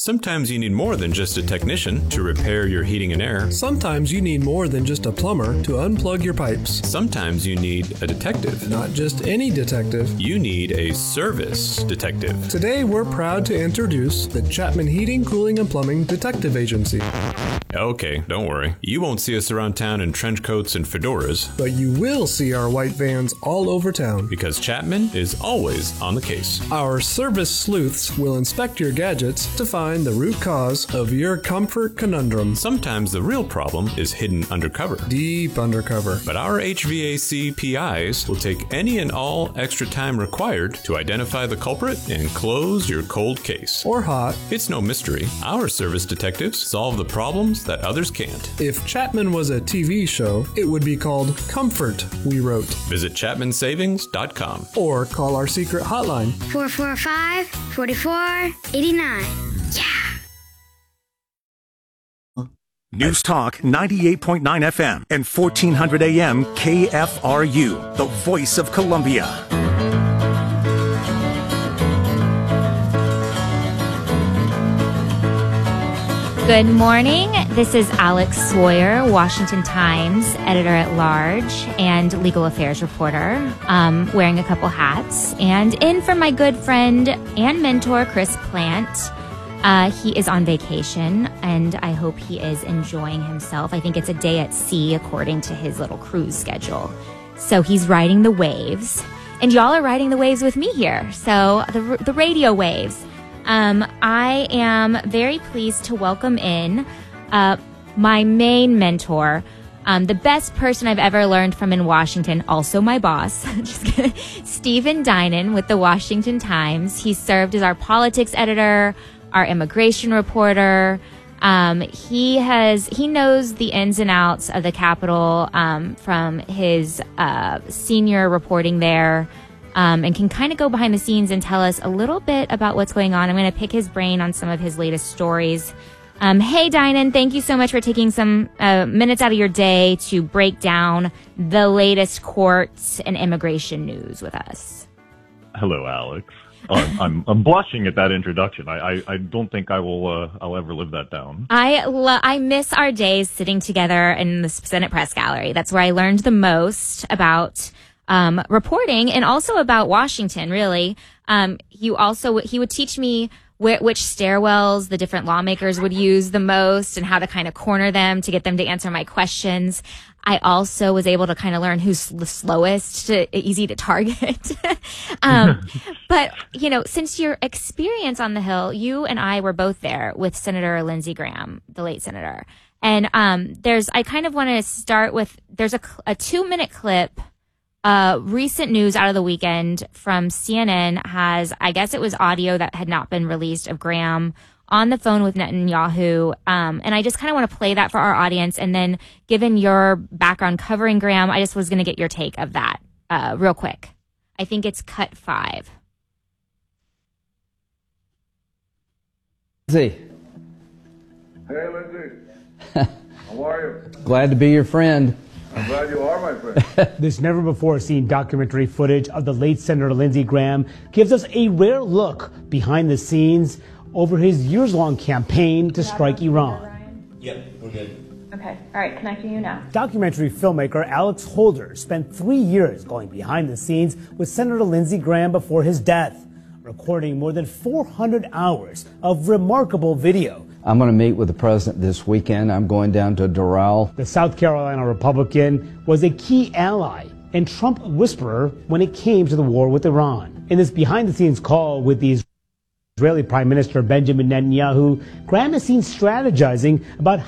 Sometimes you need more than just a technician to repair your heating and air. Sometimes you need more than just a plumber to unplug your pipes. Sometimes you need a detective. Not just any detective. You need a service detective. Today we're proud to introduce the Chapman Heating, Cooling, and Plumbing Detective Agency. Okay, don't worry. You won't see us around town in trench coats and fedoras. But you will see our white vans all over town. Because Chapman is always on the case. Our service sleuths will inspect your gadgets to find the root cause of your comfort conundrum. Sometimes the real problem is hidden undercover. Deep undercover. But our HVAC PIs will take any and all extra time required to identify the culprit and close your cold case. Or hot. It's no mystery. Our service detectives solve the problems that others can't. If Chapman was a TV show, it would be called Comfort, we wrote. Visit ChapmanSavings.com. Or call our secret hotline. 445-4489. Yeah! News Talk 98.9 FM and 1400 AM KFRU, the voice of Columbia. Good morning. This is Alex Sawyer, Washington Times editor-at-large and legal affairs reporter, wearing a couple hats. And in for my good friend and mentor, Chris Plant. He is on vacation, and I hope he is enjoying himself. I think it's a day at sea, according to his little cruise schedule. So he's riding the waves, and y'all are riding the waves with me here. So the radio waves. I am very pleased to welcome in my main mentor, the best person I've ever learned from in Washington, also my boss, Stephen Dinan with the Washington Times. He served as our politics editor, our immigration reporter. He knows the ins and outs of the Capitol from his senior reporting there. And can kind of go behind the scenes and tell us a little bit about what's going on. I'm going to pick his brain on some of his latest stories. Hey, Dinan, thank you so much for taking some minutes out of your day to break down the latest courts and immigration news with us. Hello, Alex. I'm blushing at that introduction. I don't think I'll ever live that down. I miss our days sitting together in the Senate press gallery. That's where I learned the most about reporting and also about Washington, really. He would teach me which stairwells the different lawmakers would use the most and how to kind of corner them to get them to answer my questions. I also was able to kind of learn who's the slowest, easy to target. But, since your experience on the Hill, you and I were both there with Senator Lindsey Graham, the late senator. And I kind of want to start with, there's a 2-minute clip. Recent news out of the weekend from CNN has, I guess it was audio that had not been released of Graham on the phone with Netanyahu. And I just kind of want to play that for our audience. And then given your background covering Graham, I just was going to get your take of that real quick. I think it's cut 5. Lindsey. Hey, Lindsey. How are you? Glad to be your friend. I'm glad you are, my friend. This never-before-seen documentary footage of the late Senator Lindsey Graham gives us a rare look behind the scenes over his years-long campaign to strike Iran. Yep, we're good. Okay, all right, connecting you now. Documentary filmmaker Alex Holder spent 3 years going behind the scenes with Senator Lindsey Graham before his death, recording more than 400 hours of remarkable video. I'm going to meet with the president this weekend. I'm going down to Doral. The South Carolina Republican was a key ally and Trump whisperer when it came to the war with Iran. In this behind-the-scenes call with the Israeli Prime Minister Benjamin Netanyahu, Graham is seen strategizing about